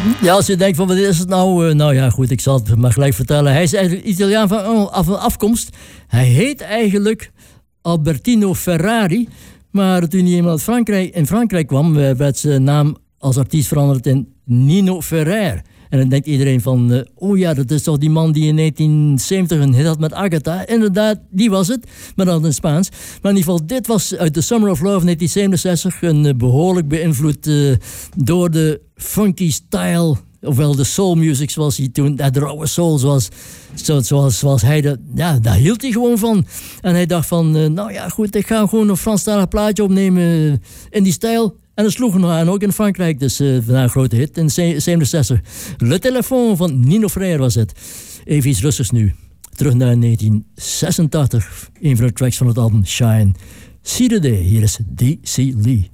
Ja, als je denkt van wat is het nou? Nou ja, goed, ik zal het maar gelijk vertellen. Hij is eigenlijk Italiaan van afkomst. Hij heet eigenlijk Albertino Ferrari. Maar toen hij eenmaal in Frankrijk kwam, werd zijn naam als artiest veranderd in Nino Ferrer. En dan denkt iedereen van, oh ja, dat is toch die man die in 1970 een hit had met Agatha. Inderdaad, die was het, maar dan in Spaans. Maar in ieder geval, dit was uit The Summer of Love 1967. Een behoorlijk beïnvloed door de funky style, ofwel de soul music zoals hij toen, de rauwe soul zoals hij dat, ja, daar hield hij gewoon van. En hij dacht van, nou ja, goed, ik ga gewoon een Franstalig plaatje opnemen in die stijl. En dat sloeg nog aan, ook in Frankrijk. Dus vandaag een grote hit in 67. Le Téléphone van Nino Ferrer was het. Even iets rustigs nu. Terug naar 1986. Een van de tracks van het album Shine. See the Day. Hier is D.C. Lee.